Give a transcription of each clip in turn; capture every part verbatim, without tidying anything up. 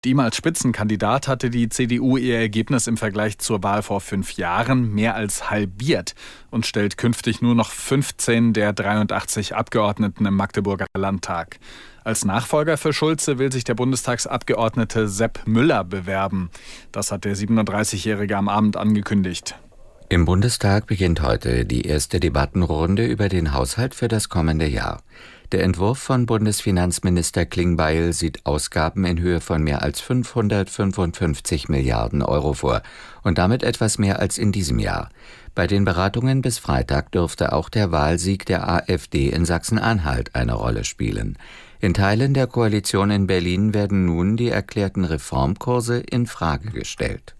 Ihm als Spitzenkandidat hatte die C D U ihr Ergebnis im Vergleich zur Wahl vor fünf Jahren mehr als halbiert und stellt künftig nur noch fünfzehn der dreiundachtzig Abgeordneten im Magdeburger Landtag. Als Nachfolger für Schulze will sich der Bundestagsabgeordnete Sepp Müller bewerben. Das hat der siebenunddreißigjährige am Abend angekündigt. Im Bundestag beginnt heute die erste Debattenrunde über den Haushalt für das kommende Jahr. Der Entwurf von Bundesfinanzminister Klingbeil sieht Ausgaben in Höhe von mehr als fünfhundertfünfundfünfzig Milliarden Euro vor und damit etwas mehr als in diesem Jahr. Bei den Beratungen bis Freitag dürfte auch der Wahlsieg der AfD in Sachsen-Anhalt eine Rolle spielen. In Teilen der Koalition in Berlin werden nun die erklärten Reformkurse in Frage gestellt.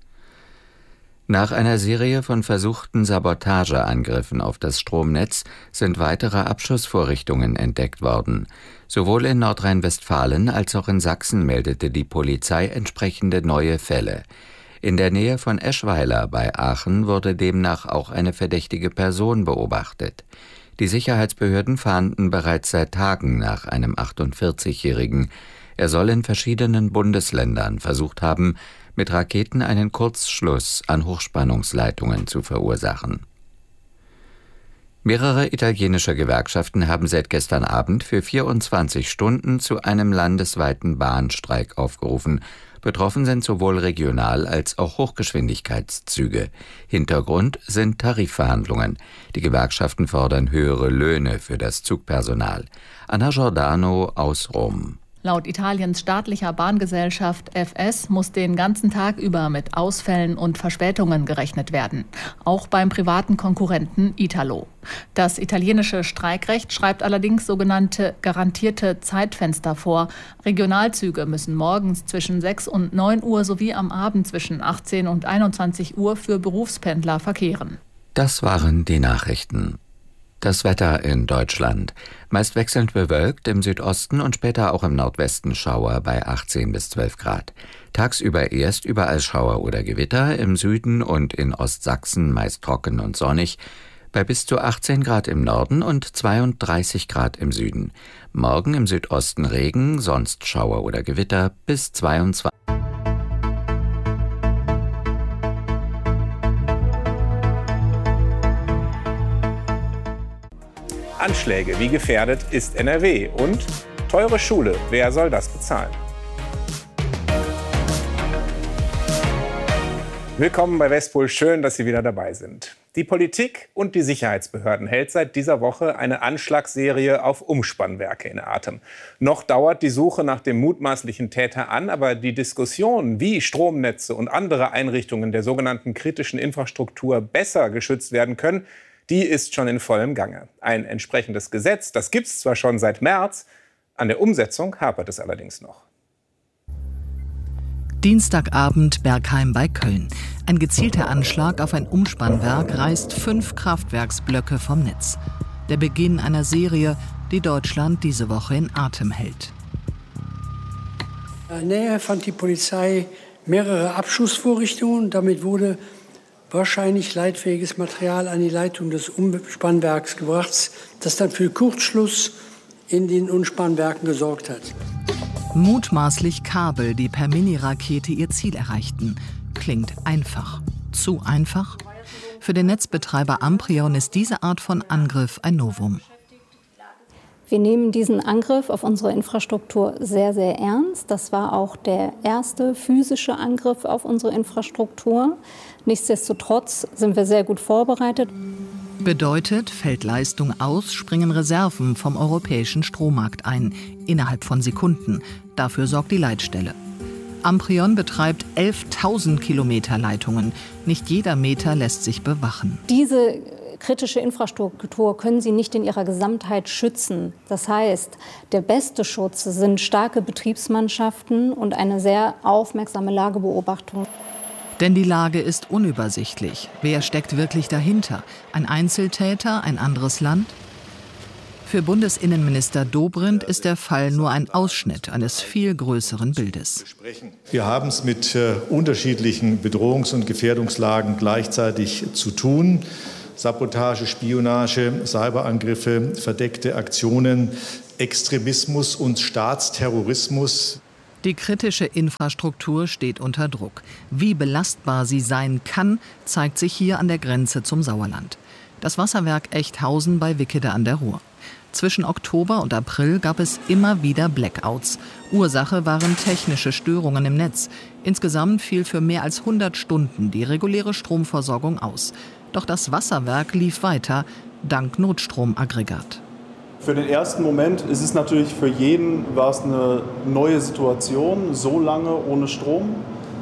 Nach einer Serie von versuchten Sabotageangriffen auf das Stromnetz sind weitere Abschussvorrichtungen entdeckt worden. Sowohl in Nordrhein-Westfalen als auch in Sachsen meldete die Polizei entsprechende neue Fälle. In der Nähe von Eschweiler bei Aachen wurde demnach auch eine verdächtige Person beobachtet. Die Sicherheitsbehörden fahnden bereits seit Tagen nach einem achtundvierzigjährigen. Er soll in verschiedenen Bundesländern versucht haben, mit Raketen einen Kurzschluss an Hochspannungsleitungen zu verursachen. Mehrere italienische Gewerkschaften haben seit gestern Abend für vierundzwanzig Stunden zu einem landesweiten Bahnstreik aufgerufen. Betroffen sind sowohl Regional- als auch Hochgeschwindigkeitszüge. Hintergrund sind Tarifverhandlungen. Die Gewerkschaften fordern höhere Löhne für das Zugpersonal. Anna Giordano aus Rom. Laut Italiens staatlicher Bahngesellschaft F S muss den ganzen Tag über mit Ausfällen und Verspätungen gerechnet werden. Auch beim privaten Konkurrenten Italo. Das italienische Streikrecht schreibt allerdings sogenannte garantierte Zeitfenster vor. Regionalzüge müssen morgens zwischen sechs und neun Uhr sowie am Abend zwischen achtzehn und einundzwanzig Uhr für Berufspendler verkehren. Das waren die Nachrichten. Das Wetter in Deutschland. Meist wechselnd bewölkt, im Südosten und später auch im Nordwesten Schauer bei achtzehn bis zwölf Grad. Tagsüber erst überall Schauer oder Gewitter, im Süden und in Ostsachsen meist trocken und sonnig, bei bis zu achtzehn Grad im Norden und zweiunddreißig Grad im Süden. Morgen im Südosten Regen, sonst Schauer oder Gewitter bis zweiundzwanzig. Anschläge, wie gefährdet ist N R W? Und teure Schule, wer soll das bezahlen? Willkommen bei Westpol, schön, dass Sie wieder dabei sind. Die Politik und die Sicherheitsbehörden hält seit dieser Woche eine Anschlagsserie auf Umspannwerke in Atem. Noch dauert die Suche nach dem mutmaßlichen Täter an, aber die Diskussion, wie Stromnetze und andere Einrichtungen der sogenannten kritischen Infrastruktur besser geschützt werden können, die ist schon in vollem Gange. Ein entsprechendes Gesetz, das gibt es zwar schon seit März, an der Umsetzung hapert es allerdings noch. Dienstagabend Bergheim bei Köln. Ein gezielter Anschlag auf ein Umspannwerk reißt fünf Kraftwerksblöcke vom Netz. Der Beginn einer Serie, die Deutschland diese Woche in Atem hält. In der Nähe fand die Polizei mehrere Abschussvorrichtungen. Damit wurde wahrscheinlich leitfähiges Material an die Leitung des Umspannwerks gebracht, das dann für Kurzschluss in den Umspannwerken gesorgt hat. Mutmaßlich Kabel, die per Mini-Rakete ihr Ziel erreichten. Klingt einfach. Zu einfach? Für den Netzbetreiber Amprion ist diese Art von Angriff ein Novum. Wir nehmen diesen Angriff auf unsere Infrastruktur sehr, sehr ernst. Das war auch der erste physische Angriff auf unsere Infrastruktur. Nichtsdestotrotz sind wir sehr gut vorbereitet. Bedeutet, fällt Leistung aus, springen Reserven vom europäischen Strommarkt ein. Innerhalb von Sekunden. Dafür sorgt die Leitstelle. Amprion betreibt elftausend Kilometer Leitungen. Nicht jeder Meter lässt sich bewachen. Diese kritische Infrastruktur können Sie nicht in ihrer Gesamtheit schützen. Das heißt, der beste Schutz sind starke Betriebsmannschaften und eine sehr aufmerksame Lagebeobachtung. Denn die Lage ist unübersichtlich. Wer steckt wirklich dahinter? Ein Einzeltäter, ein anderes Land? Für Bundesinnenminister Dobrindt ist der Fall nur ein Ausschnitt eines viel größeren Bildes. Wir haben es mit äh, unterschiedlichen Bedrohungs- und Gefährdungslagen gleichzeitig zu tun. Sabotage, Spionage, Cyberangriffe, verdeckte Aktionen, Extremismus und Staatsterrorismus. Die kritische Infrastruktur steht unter Druck. Wie belastbar sie sein kann, zeigt sich hier an der Grenze zum Sauerland. Das Wasserwerk Echthausen bei Wickede an der Ruhr. Zwischen Oktober und April gab es immer wieder Blackouts. Ursache waren technische Störungen im Netz. Insgesamt fiel für mehr als hundert Stunden die reguläre Stromversorgung aus. Doch das Wasserwerk lief weiter, dank Notstromaggregat. Für den ersten Moment ist es natürlich für jeden war es eine neue Situation, so lange ohne Strom.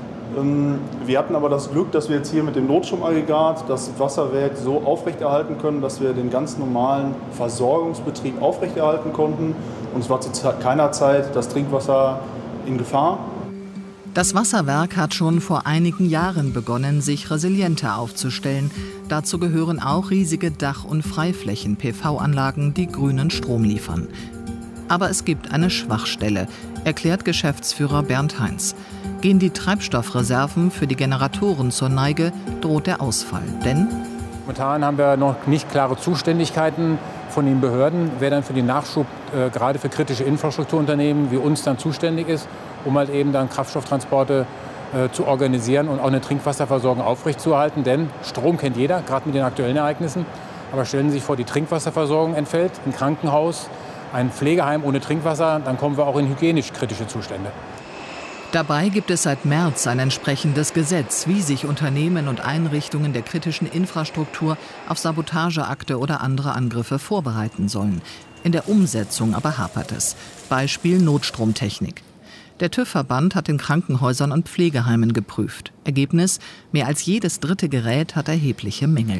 Wir hatten aber das Glück, dass wir jetzt hier mit dem Notstromaggregat das Wasserwerk so aufrechterhalten können, dass wir den ganz normalen Versorgungsbetrieb aufrechterhalten konnten. Und es war zu keiner Zeit das Trinkwasser in Gefahr. Das Wasserwerk hat schon vor einigen Jahren begonnen, sich resilienter aufzustellen. Dazu gehören auch riesige Dach- und Freiflächen-P V-Anlagen, die grünen Strom liefern. Aber es gibt eine Schwachstelle, erklärt Geschäftsführer Bernd Heinz. Gehen die Treibstoffreserven für die Generatoren zur Neige, droht der Ausfall. Denn momentan haben wir noch nicht klare Zuständigkeiten von den Behörden, wer dann für den Nachschub äh, gerade für kritische Infrastrukturunternehmen wie uns dann zuständig ist, um halt eben dann Kraftstofftransporte äh, zu organisieren und auch eine Trinkwasserversorgung aufrechtzuerhalten. Denn Strom kennt jeder, gerade mit den aktuellen Ereignissen. Aber stellen Sie sich vor, die Trinkwasserversorgung entfällt, ein Krankenhaus, ein Pflegeheim ohne Trinkwasser, dann kommen wir auch in hygienisch kritische Zustände. Dabei gibt es seit März ein entsprechendes Gesetz, wie sich Unternehmen und Einrichtungen der kritischen Infrastruktur auf Sabotageakte oder andere Angriffe vorbereiten sollen. In der Umsetzung aber hapert es. Beispiel Notstromtechnik. Der TÜV-Verband hat in Krankenhäusern und Pflegeheimen geprüft. Ergebnis: Mehr als jedes dritte Gerät hat erhebliche Mängel.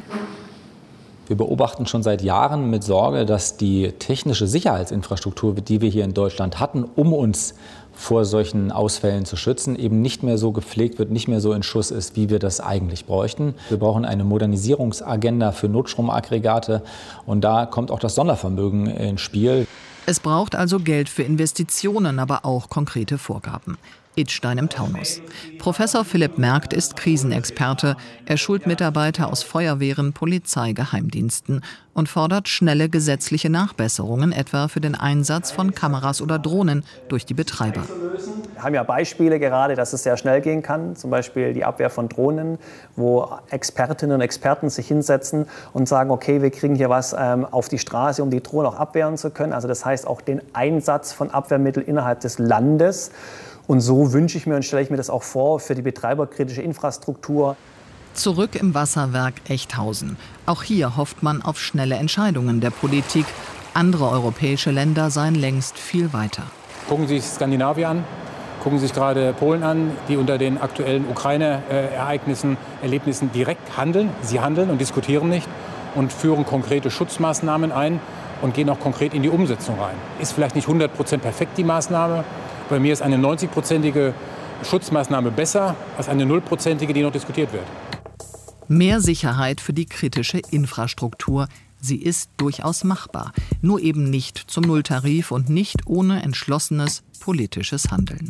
Wir beobachten schon seit Jahren mit Sorge, dass die technische Sicherheitsinfrastruktur, die wir hier in Deutschland hatten, um uns vor solchen Ausfällen zu schützen, eben nicht mehr so gepflegt wird, nicht mehr so in Schuss ist, wie wir das eigentlich bräuchten. Wir brauchen eine Modernisierungsagenda für Notstromaggregate und da kommt auch das Sondervermögen ins Spiel. Es braucht also Geld für Investitionen, aber auch konkrete Vorgaben. Idstein im Taunus. Professor Philipp Merkt ist Krisenexperte. Er schult Mitarbeiter aus Feuerwehren, Polizei, Geheimdiensten und fordert schnelle gesetzliche Nachbesserungen, etwa für den Einsatz von Kameras oder Drohnen durch die Betreiber. Wir haben ja Beispiele gerade, dass es sehr schnell gehen kann, zum Beispiel die Abwehr von Drohnen, wo Expertinnen und Experten sich hinsetzen und sagen, okay, wir kriegen hier was ähm, auf die Straße, um die Drohnen auch abwehren zu können. Also das heißt auch den Einsatz von Abwehrmitteln innerhalb des Landes. Und so wünsche ich mir und stelle ich mir das auch vor für die betreiberkritische Infrastruktur. Zurück im Wasserwerk Echthausen. Auch hier hofft man auf schnelle Entscheidungen der Politik. Andere europäische Länder seien längst viel weiter. Gucken Sie sich Skandinavien an, gucken Sie sich gerade Polen an, die unter den aktuellen Ukraine-Ereignissen, Erlebnissen direkt handeln. Sie handeln und diskutieren nicht und führen konkrete Schutzmaßnahmen ein und gehen auch konkret in die Umsetzung rein. Ist vielleicht nicht hundert Prozent perfekt die Maßnahme. Bei mir ist eine neunzig-prozentige Schutzmaßnahme besser als eine null-prozentige, die noch diskutiert wird. Mehr Sicherheit für die kritische Infrastruktur. Sie ist durchaus machbar, nur eben nicht zum Nulltarif und nicht ohne entschlossenes politisches Handeln.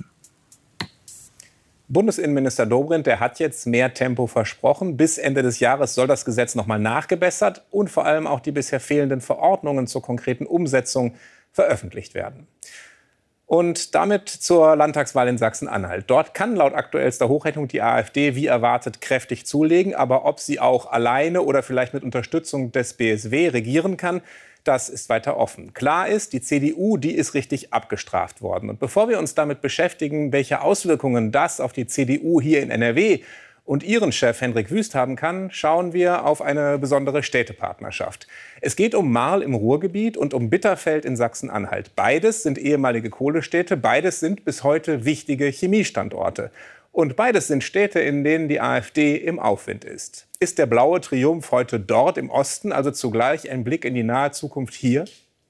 Bundesinnenminister Dobrindt, der hat jetzt mehr Tempo versprochen. Bis Ende des Jahres soll das Gesetz noch mal nachgebessert und vor allem auch die bisher fehlenden Verordnungen zur konkreten Umsetzung veröffentlicht werden. Und damit zur Landtagswahl in Sachsen-Anhalt. Dort kann laut aktuellster Hochrechnung die AfD wie erwartet kräftig zulegen. Aber ob sie auch alleine oder vielleicht mit Unterstützung des B S W regieren kann, das ist weiter offen. Klar ist, die C D U, die ist richtig abgestraft worden. Und bevor wir uns damit beschäftigen, welche Auswirkungen das auf die C D U hier in N R W und ihren Chef Hendrik Wüst haben kann, schauen wir auf eine besondere Städtepartnerschaft. Es geht um Marl im Ruhrgebiet und um Bitterfeld in Sachsen-Anhalt. Beides sind ehemalige Kohlestädte, beides sind bis heute wichtige Chemiestandorte. Und beides sind Städte, in denen die AfD im Aufwind ist. Ist der blaue Triumph heute dort im Osten, also zugleich ein Blick in die nahe Zukunft hier?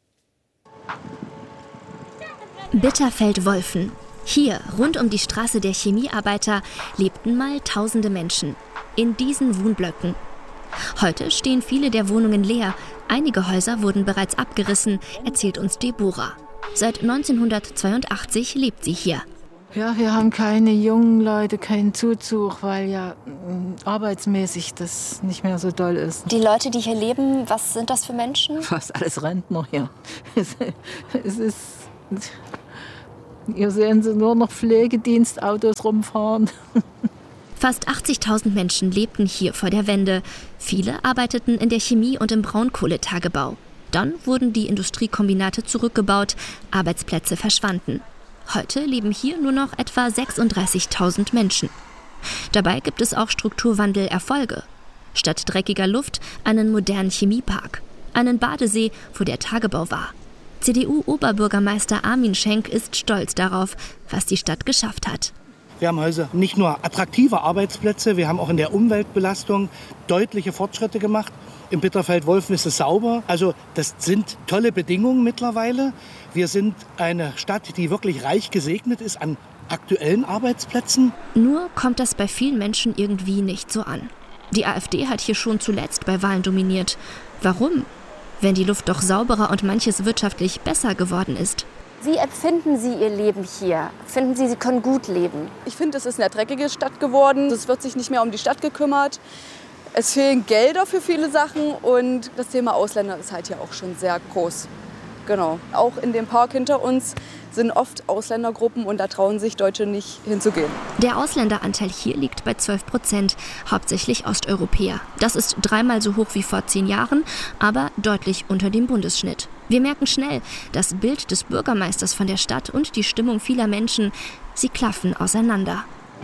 Bitterfeld-Wolfen. Hier, rund um die Straße der Chemiearbeiter, lebten mal tausende Menschen. In diesen Wohnblöcken. Heute stehen viele der Wohnungen leer. Einige Häuser wurden bereits abgerissen, erzählt uns Deborah. Seit neunzehnhundertzweiundachtzig lebt sie hier. Ja, wir haben keine jungen Leute, keinen Zuzug, weil ja arbeitsmäßig das nicht mehr so doll ist. Die Leute, die hier leben, was sind das für Menschen? Fast alles Rentner hier. Es ist... Hier sehen Sie nur noch Pflegedienstautos rumfahren. Fast achtzigtausend Menschen lebten hier vor der Wende. Viele arbeiteten in der Chemie- und im Braunkohletagebau. Dann wurden die Industriekombinate zurückgebaut, Arbeitsplätze verschwanden. Heute leben hier nur noch etwa sechsunddreißigtausend Menschen. Dabei gibt es auch Strukturwandelerfolge. Statt dreckiger Luft einen modernen Chemiepark, einen Badesee, wo der Tagebau war. C D U-Oberbürgermeister Armin Schenk ist stolz darauf, was die Stadt geschafft hat. Wir haben also nicht nur attraktive Arbeitsplätze, wir haben auch in der Umweltbelastung deutliche Fortschritte gemacht. Im Bitterfeld-Wolfen ist es sauber. Also das sind tolle Bedingungen mittlerweile. Wir sind eine Stadt, die wirklich reich gesegnet ist an aktuellen Arbeitsplätzen. Nur kommt das bei vielen Menschen irgendwie nicht so an. Die AfD hat hier schon zuletzt bei Wahlen dominiert. Warum? Wenn die Luft doch sauberer und manches wirtschaftlich besser geworden ist. Wie empfinden Sie Ihr Leben hier? Finden Sie, Sie können gut leben? Ich finde, es ist eine dreckige Stadt geworden. Es wird sich nicht mehr um die Stadt gekümmert. Es fehlen Gelder für viele Sachen und das Thema Ausländer ist halt hier auch schon sehr groß. Genau. Auch in dem Park hinter uns sind oft Ausländergruppen und da trauen sich Deutsche nicht hinzugehen. Der Ausländeranteil hier liegt bei zwölf Prozent, hauptsächlich Osteuropäer. Das ist dreimal so hoch wie vor zehn Jahren, aber deutlich unter dem Bundesschnitt. Wir merken schnell, das Bild des Bürgermeisters von der Stadt und die Stimmung vieler Menschen, sie klaffen auseinander.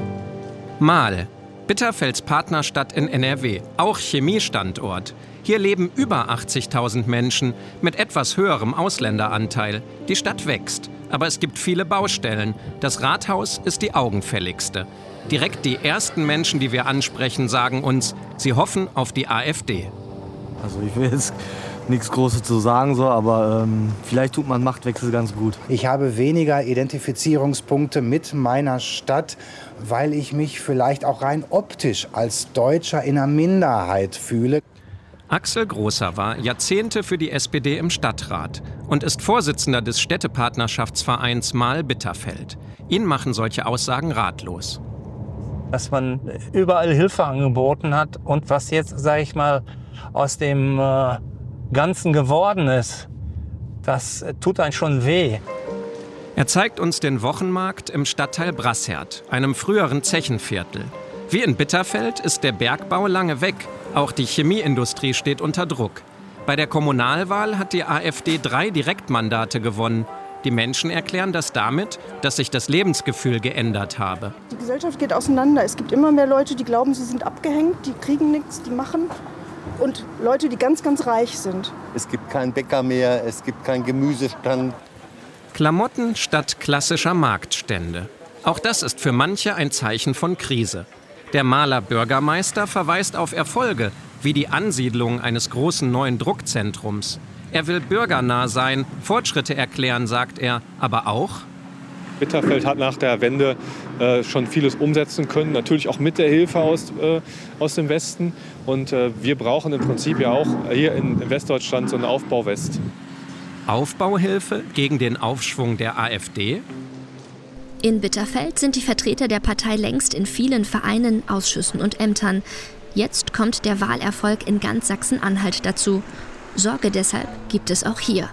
Marl, Bitterfelds Partnerstadt in N R W, auch Chemiestandort. Hier leben über achtzigtausend Menschen mit etwas höherem Ausländeranteil. Die Stadt wächst, aber es gibt viele Baustellen. Das Rathaus ist die augenfälligste. Direkt die ersten Menschen, die wir ansprechen, sagen uns, sie hoffen auf die AfD. Also ich will jetzt nichts Großes zu sagen, so, aber ähm, vielleicht tut man Machtwechsel ganz gut. Ich habe weniger Identifizierungspunkte mit meiner Stadt, weil ich mich vielleicht auch rein optisch als Deutscher in einer Minderheit fühle. Axel Großer war Jahrzehnte für die S P D im Stadtrat und ist Vorsitzender des Städtepartnerschaftsvereins Marl-Bitterfeld. Ihn machen solche Aussagen ratlos. Dass man überall Hilfe angeboten hat und was jetzt, sage ich mal, aus dem äh, Ganzen geworden ist, das tut einem schon weh. Er zeigt uns den Wochenmarkt im Stadtteil Brassert, einem früheren Zechenviertel. Wie in Bitterfeld ist der Bergbau lange weg. Auch die Chemieindustrie steht unter Druck. Bei der Kommunalwahl hat die AfD drei Direktmandate gewonnen. Die Menschen erklären das damit, dass sich das Lebensgefühl geändert habe. Die Gesellschaft geht auseinander. Es gibt immer mehr Leute, die glauben, sie sind abgehängt, die kriegen nichts, die machen. Und Leute, die ganz, ganz reich sind. Es gibt keinen Bäcker mehr, es gibt keinen Gemüsestand. Klamotten statt klassischer Marktstände. Auch das ist für manche ein Zeichen von Krise. Der Marler Bürgermeister verweist auf Erfolge, wie die Ansiedlung eines großen neuen Druckzentrums. Er will bürgernah sein, Fortschritte erklären, sagt er, aber auch: Bitterfeld hat nach der Wende äh, schon vieles umsetzen können, natürlich auch mit der Hilfe aus, äh, aus dem Westen. Und äh, wir brauchen im Prinzip ja auch hier in Westdeutschland so eine Aufbauwest. Aufbauhilfe gegen den Aufschwung der AfD? In Bitterfeld sind die Vertreter der Partei längst in vielen Vereinen, Ausschüssen und Ämtern. Jetzt kommt der Wahlerfolg in ganz Sachsen-Anhalt dazu. Sorge deshalb gibt es auch hier.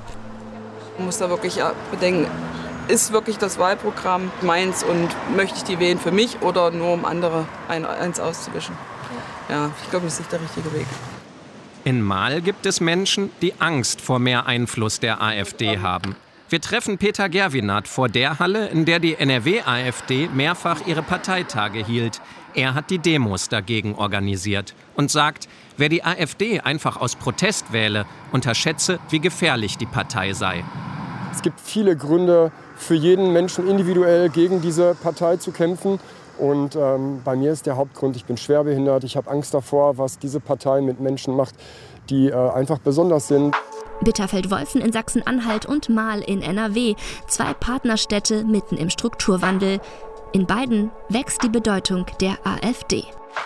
Man muss da wirklich bedenken, ist wirklich das Wahlprogramm meins und möchte ich die wählen für mich oder nur um andere ein, eins auszuwischen? Ja, ich glaube, das ist nicht der richtige Weg. In Marl gibt es Menschen, die Angst vor mehr Einfluss der AfD haben. Wir treffen Peter Gerwinath vor der Halle, in der die N R W-AfD mehrfach ihre Parteitage hielt. Er hat die Demos dagegen organisiert und sagt, wer die AfD einfach aus Protest wähle, unterschätze, wie gefährlich die Partei sei. Es gibt viele Gründe für jeden Menschen individuell gegen diese Partei zu kämpfen. Und ähm, bei mir ist der Hauptgrund, ich bin schwerbehindert, ich habe Angst davor, was diese Partei mit Menschen macht, die äh, einfach besonders sind. Bitterfeld-Wolfen in Sachsen-Anhalt und Marl in N R W, zwei Partnerstädte mitten im Strukturwandel. In beiden wächst die Bedeutung der AfD.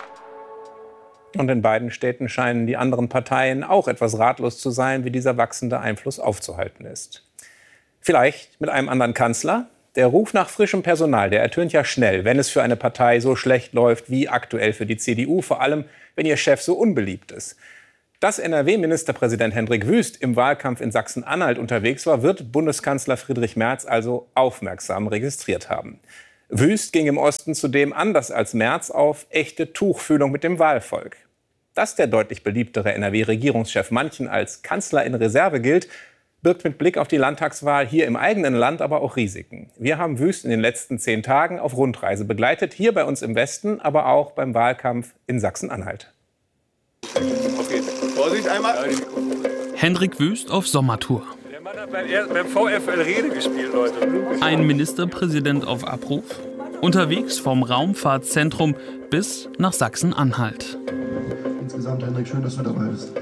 Und in beiden Städten scheinen die anderen Parteien auch etwas ratlos zu sein, wie dieser wachsende Einfluss aufzuhalten ist. Vielleicht mit einem anderen Kanzler? Der Ruf nach frischem Personal, der ertönt ja schnell, wenn es für eine Partei so schlecht läuft wie aktuell für die C D U, vor allem wenn ihr Chef so unbeliebt ist. Dass N R W-Ministerpräsident Hendrik Wüst im Wahlkampf in Sachsen-Anhalt unterwegs war, wird Bundeskanzler Friedrich Merz also aufmerksam registriert haben. Wüst ging im Osten zudem anders als Merz auf echte Tuchfühlung mit dem Wahlvolk. Dass der deutlich beliebtere N R W-Regierungschef manchen als Kanzler in Reserve gilt, birgt mit Blick auf die Landtagswahl hier im eigenen Land aber auch Risiken. Wir haben Wüst in den letzten zehn Tagen auf Rundreise begleitet, hier bei uns im Westen, aber auch beim Wahlkampf in Sachsen-Anhalt. Okay, Vorsicht einmal. Hendrik Wüst auf Sommertour. Der Mann hat beim, beim VfL Rede gespielt, Leute. Ein Ministerpräsident auf Abruf, unterwegs vom Raumfahrtzentrum bis nach Sachsen-Anhalt. Insgesamt, Hendrik, schön, dass du dabei bist.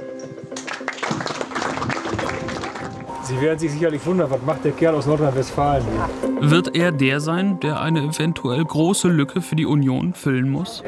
Sie werden sich sicherlich wundern, was macht der Kerl aus Nordrhein-Westfalen hier? Wird er der sein, der eine eventuell große Lücke für die Union füllen muss?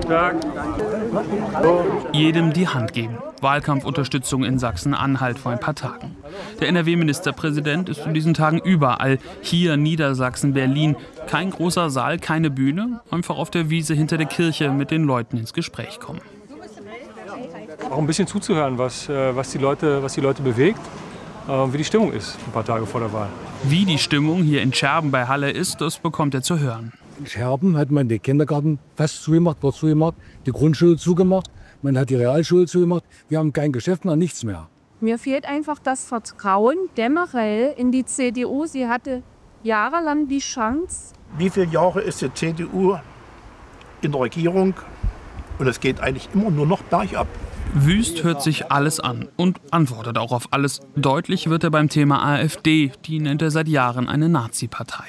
Jedem die Hand geben. Wahlkampfunterstützung in Sachsen-Anhalt vor ein paar Tagen. Der N R W-Ministerpräsident ist in diesen Tagen überall. Hier, Niedersachsen, Berlin. Kein großer Saal, keine Bühne. Einfach auf der Wiese hinter der Kirche mit den Leuten ins Gespräch kommen. Auch ein bisschen zuzuhören, was, was, die, Leute, was die Leute bewegt. Wie die Stimmung ist, ein paar Tage vor der Wahl. Wie die Stimmung hier in Scherben bei Halle ist, das bekommt er zu hören. In Scherben hat man den Kindergarten fast zugemacht, wird zugemacht, die Grundschule zugemacht, man hat die Realschule zugemacht. Wir haben kein Geschäft mehr, nichts mehr. Mir fehlt einfach das Vertrauen generell in die C D U. Sie hatte jahrelang die Chance. Wie viele Jahre ist die C D U in der Regierung? Und es geht eigentlich immer nur noch bergab. Wüst hört sich alles an und antwortet auch auf alles. Deutlich wird er beim Thema AfD. Die nennt er seit Jahren eine Nazi-Partei.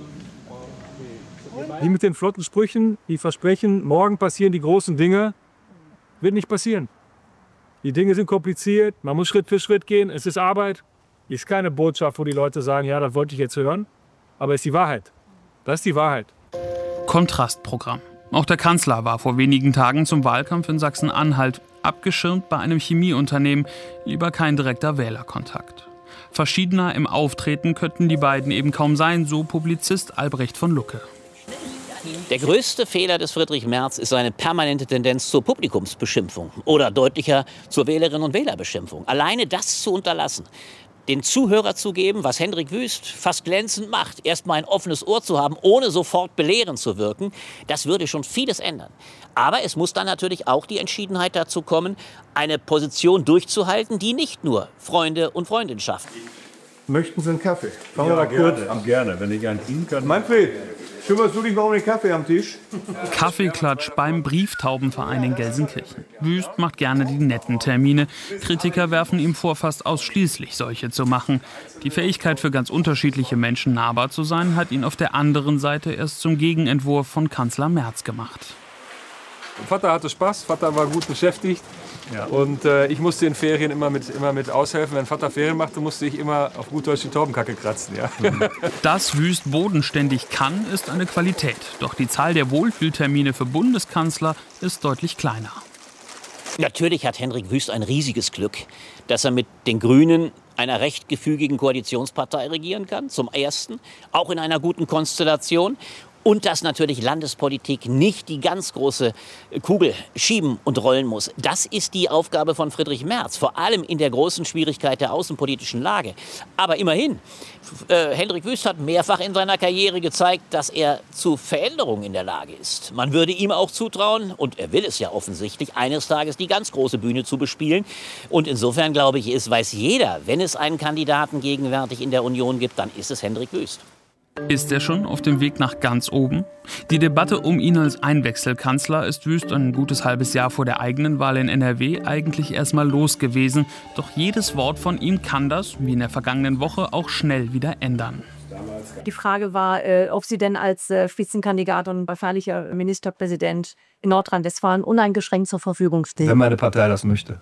Die mit den flotten Sprüchen, die versprechen, morgen passieren die großen Dinge, wird nicht passieren. Die Dinge sind kompliziert, man muss Schritt für Schritt gehen, es ist Arbeit. Ist keine Botschaft, wo die Leute sagen, ja, das wollte ich jetzt hören, aber es ist die Wahrheit. Das ist die Wahrheit. Kontrastprogramm. Auch der Kanzler war vor wenigen Tagen zum Wahlkampf in Sachsen-Anhalt, abgeschirmt bei einem Chemieunternehmen, lieber kein direkter Wählerkontakt. Verschiedener im Auftreten könnten die beiden eben kaum sein, so Publizist Albrecht von Lucke. Der größte Fehler des Friedrich Merz ist seine permanente Tendenz zur Publikumsbeschimpfung oder deutlicher zur Wählerinnen- und Wählerbeschimpfung. Alleine das zu unterlassen, den Zuhörer zu geben, was Hendrik Wüst fast glänzend macht, erstmal ein offenes Ohr zu haben, ohne sofort belehrend zu wirken, das würde schon vieles ändern. Aber es muss dann natürlich auch die Entschiedenheit dazu kommen, eine Position durchzuhalten, die nicht nur Freunde und Freundinnen schafft. Möchten Sie einen Kaffee? Fangen wir ja, mal kurz an. Gerne, wenn ich einen Ihnen kann. Manfred, kümmerst du dich mal um den Kaffee am Tisch? Kaffeeklatsch beim Brieftaubenverein in Gelsenkirchen. Wüst macht gerne die netten Termine. Kritiker werfen ihm vor, fast ausschließlich solche zu machen. Die Fähigkeit, für ganz unterschiedliche Menschen nahbar zu sein, hat ihn auf der anderen Seite erst zum Gegenentwurf von Kanzler Merz gemacht. Vater hatte Spaß, Vater war gut beschäftigt. Ja. Und äh, ich musste in Ferien immer mit, immer mit aushelfen. Wenn Vater Ferien machte, musste ich immer auf gut Deutsch die Taubenkacke kratzen. Ja. Dass Wüst bodenständig kann, ist eine Qualität. Doch die Zahl der Wohlfühltermine für Bundeskanzler ist deutlich kleiner. Natürlich hat Hendrik Wüst ein riesiges Glück, dass er mit den Grünen, einer recht gefügigen Koalitionspartei, regieren kann. Zum Ersten, auch in einer guten Konstellation. Und dass natürlich Landespolitik nicht die ganz große Kugel schieben und rollen muss. Das ist die Aufgabe von Friedrich Merz, vor allem in der großen Schwierigkeit der außenpolitischen Lage. Aber immerhin, äh, Hendrik Wüst hat mehrfach in seiner Karriere gezeigt, dass er zu Veränderungen in der Lage ist. Man würde ihm auch zutrauen, und er will es ja offensichtlich, eines Tages die ganz große Bühne zu bespielen. Und insofern, glaube ich, ist, weiß jeder, wenn es einen Kandidaten gegenwärtig in der Union gibt, dann ist es Hendrik Wüst. Ist er schon auf dem Weg nach ganz oben? Die Debatte um ihn als Einwechselkanzler ist Wüst ein gutes halbes Jahr vor der eigenen Wahl in N R W eigentlich erstmal los gewesen. Doch jedes Wort von ihm kann das, wie in der vergangenen Woche, auch schnell wieder ändern. Die Frage war, ob Sie denn als Spitzenkandidat und befahrlicher Ministerpräsident in Nordrhein-Westfalen uneingeschränkt zur Verfügung stehen. Wenn meine Partei das möchte.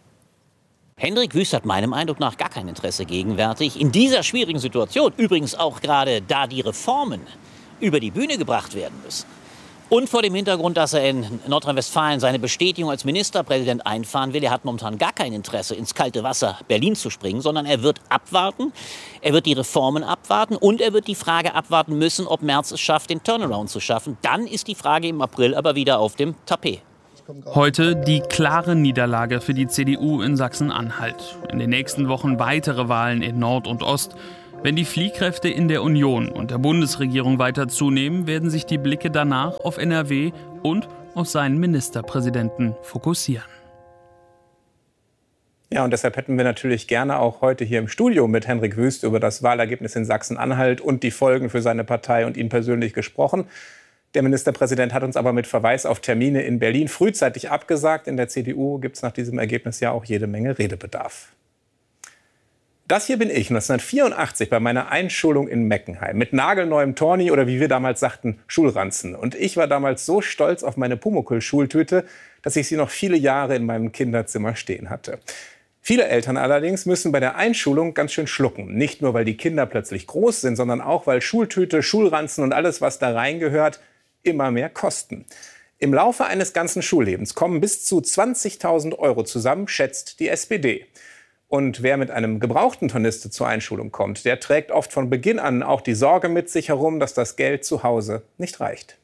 Hendrik Wüst hat meinem Eindruck nach gar kein Interesse gegenwärtig, in dieser schwierigen Situation, übrigens auch gerade da die Reformen über die Bühne gebracht werden müssen. Und vor dem Hintergrund, dass er in Nordrhein-Westfalen seine Bestätigung als Ministerpräsident einfahren will. Er hat momentan gar kein Interesse, ins kalte Wasser Berlin zu springen, sondern er wird abwarten, er wird die Reformen abwarten und er wird die Frage abwarten müssen, ob Merz es schafft, den Turnaround zu schaffen. Dann ist die Frage im April aber wieder auf dem Tapet. Heute die klare Niederlage für die C D U in Sachsen-Anhalt. In den nächsten Wochen weitere Wahlen in Nord und Ost. Wenn die Fliehkräfte in der Union und der Bundesregierung weiter zunehmen, werden sich die Blicke danach auf N R W und auf seinen Ministerpräsidenten fokussieren. Ja, und deshalb hätten wir natürlich gerne auch heute hier im Studio mit Henrik Wüst über das Wahlergebnis in Sachsen-Anhalt und die Folgen für seine Partei und ihn persönlich gesprochen. Der Ministerpräsident hat uns aber mit Verweis auf Termine in Berlin frühzeitig abgesagt. In der C D U gibt es nach diesem Ergebnis ja auch jede Menge Redebedarf. Das hier bin ich, neunzehnhundertvierundachtzig, bei meiner Einschulung in Meckenheim. Mit nagelneuem Torni oder wie wir damals sagten, Schulranzen. Und ich war damals so stolz auf meine Pumuckl-Schultüte, dass ich sie noch viele Jahre in meinem Kinderzimmer stehen hatte. Viele Eltern allerdings müssen bei der Einschulung ganz schön schlucken. Nicht nur, weil die Kinder plötzlich groß sind, sondern auch, weil Schultüte, Schulranzen und alles, was da reingehört, immer mehr kosten. Im Laufe eines ganzen Schullebens kommen bis zu zwanzigtausend Euro zusammen, schätzt die S P D. Und wer mit einem gebrauchten Tornister zur Einschulung kommt, der trägt oft von Beginn an auch die Sorge mit sich herum, dass das Geld zu Hause nicht reicht.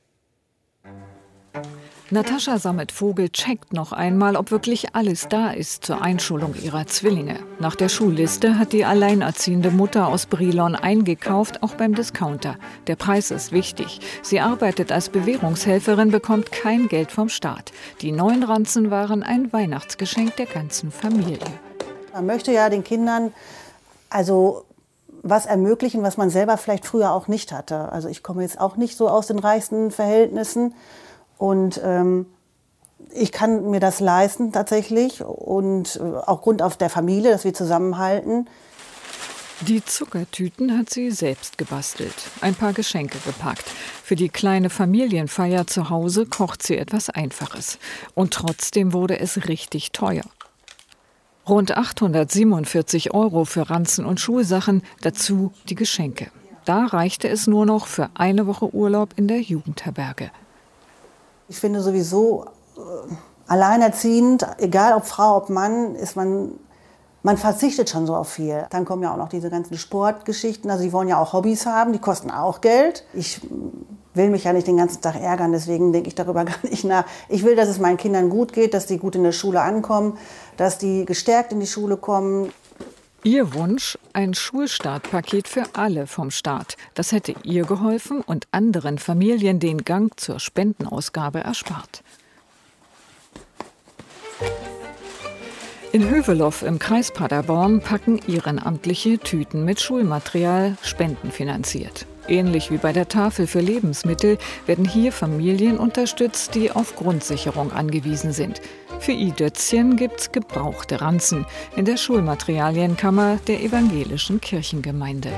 Natascha Sammet-Vogel checkt noch einmal, ob wirklich alles da ist zur Einschulung ihrer Zwillinge. Nach der Schulliste hat die alleinerziehende Mutter aus Brilon eingekauft, auch beim Discounter. Der Preis ist wichtig. Sie arbeitet als Bewährungshelferin, bekommt kein Geld vom Staat. Die neuen Ranzen waren ein Weihnachtsgeschenk der ganzen Familie. Man möchte ja den Kindern also was ermöglichen, was man selber vielleicht früher auch nicht hatte. Also ich komme jetzt auch nicht so aus den reichsten Verhältnissen. Und ähm, ich kann mir das leisten tatsächlich und äh, auch Grund auf der Familie, dass wir zusammenhalten. Die Zuckertüten hat sie selbst gebastelt, ein paar Geschenke gepackt. Für die kleine Familienfeier zu Hause kocht sie etwas Einfaches. Und trotzdem wurde es richtig teuer. Rund achthundertsiebenundvierzig Euro für Ranzen und Schulsachen, dazu die Geschenke. Da reichte es nur noch für eine Woche Urlaub in der Jugendherberge. Ich finde sowieso, äh, alleinerziehend, egal ob Frau, ob Mann, ist man, man verzichtet schon so auf viel. Dann kommen ja auch noch diese ganzen Sportgeschichten, also die wollen ja auch Hobbys haben, die kosten auch Geld. Ich will mich ja nicht den ganzen Tag ärgern, deswegen denke ich darüber gar nicht nach. Ich will, dass es meinen Kindern gut geht, dass die gut in der Schule ankommen, dass die gestärkt in die Schule kommen. Ihr Wunsch, ein Schulstartpaket für alle vom Staat. Das hätte ihr geholfen und anderen Familien den Gang zur Spendenausgabe erspart. In Hövelow im Kreis Paderborn packen Ehrenamtliche Tüten mit Schulmaterial, spendenfinanziert. Ähnlich wie bei der Tafel für Lebensmittel werden hier Familien unterstützt, die auf Grundsicherung angewiesen sind. Für i-Dötzchen gibt's gebrauchte Ranzen in der Schulmaterialienkammer der evangelischen Kirchengemeinde.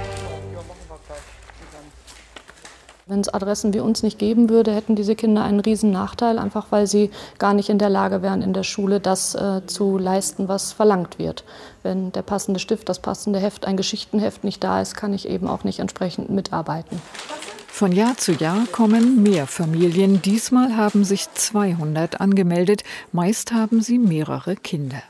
Wenn es Adressen wie uns nicht geben würde, hätten diese Kinder einen riesen Nachteil, einfach weil sie gar nicht in der Lage wären, in der Schule das äh, zu leisten, was verlangt wird. Wenn der passende Stift, das passende Heft, ein Geschichtenheft nicht da ist, kann ich eben auch nicht entsprechend mitarbeiten. Von Jahr zu Jahr kommen mehr Familien. Diesmal haben sich zweihundert angemeldet. Meist haben sie mehrere Kinder.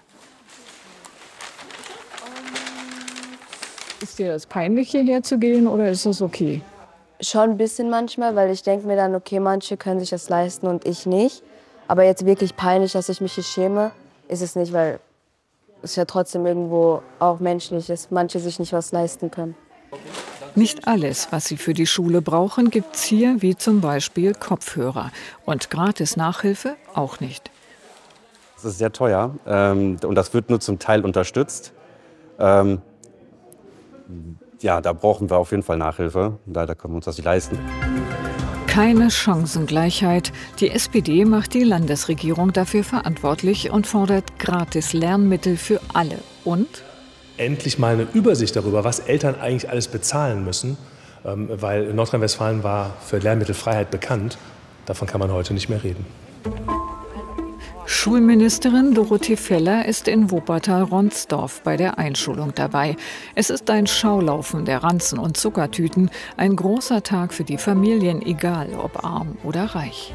Ist dir das peinlich, hierher zu gehen, oder ist das okay? Schon ein bisschen manchmal, weil ich denke mir dann, okay, manche können sich das leisten und ich nicht. Aber jetzt wirklich peinlich, dass ich mich hier schäme, ist es nicht, weil es ja trotzdem irgendwo auch menschlich ist, manche sich nicht was leisten können. Nicht alles, was sie für die Schule brauchen, gibt's hier, wie zum Beispiel Kopfhörer. Und gratis Nachhilfe auch nicht. Das ist sehr teuer ähm, und das wird nur zum Teil unterstützt. Ähm, ja, da brauchen wir auf jeden Fall Nachhilfe. Leider können wir uns das nicht leisten. Keine Chancengleichheit. Die S P D macht die Landesregierung dafür verantwortlich und fordert gratis Lernmittel für alle. Und? Endlich mal eine Übersicht darüber, was Eltern eigentlich alles bezahlen müssen. Ähm, weil Nordrhein-Westfalen war für Lehrmittelfreiheit bekannt. Davon kann man heute nicht mehr reden. Schulministerin Dorothee Feller ist in Wuppertal-Ronsdorf bei der Einschulung dabei. Es ist ein Schaulaufen der Ranzen und Zuckertüten, ein großer Tag für die Familien, egal ob arm oder reich.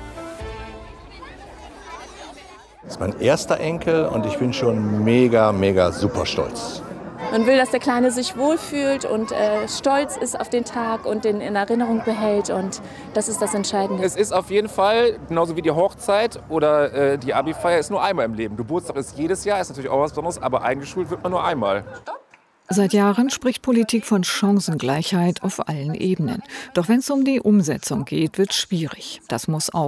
Das ist mein erster Enkel und ich bin schon mega, mega super stolz. Man will, dass der Kleine sich wohlfühlt und äh, stolz ist auf den Tag und den in Erinnerung behält. Und das ist das Entscheidende. Es ist auf jeden Fall, genauso wie die Hochzeit oder äh, die Abi-Feier, ist nur einmal im Leben. Geburtstag ist jedes Jahr, ist natürlich auch was Besonderes, aber eingeschult wird man nur einmal. Seit Jahren spricht Politik von Chancengleichheit auf allen Ebenen. Doch wenn es um die Umsetzung geht, wird es schwierig. Das muss auch